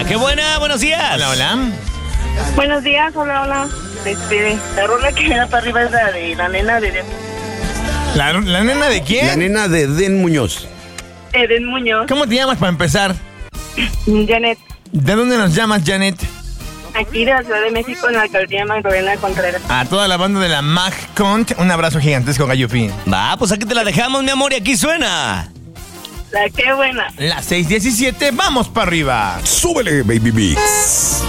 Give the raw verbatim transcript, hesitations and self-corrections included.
Hola, qué buena, buenos días. Hola, hola. Buenos días, hola, hola. Este, la rola que viene para arriba es la de la nena de Eden, ¿La, la nena de quién? La nena de Den Muñoz. Eden Muñoz. ¿Cómo te llamas para empezar? Janet, ¿De dónde nos llamas, Janet? aquí de la Ciudad de México, en la alcaldía Magdalena Contreras. A toda la banda de la MagCont, un abrazo gigantesco, Gallopín. Va, pues aquí te la dejamos, mi amor, y aquí suena. La que buena. Las seis diecisiete, vamos para arriba. Súbele, baby mix.